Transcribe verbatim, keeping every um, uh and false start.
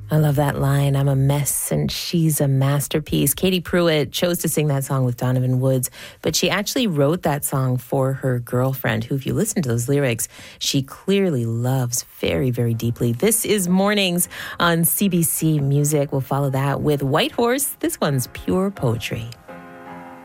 I love that line. I'm a mess and she's a masterpiece. Katie Pruitt chose to sing that song with Donovan Woods, but she actually wrote that song for her girlfriend, who, if you listen to those lyrics, she clearly loves very, very deeply. This is Mornings on C B C Music. We'll follow that with White Horse. This one's pure poetry.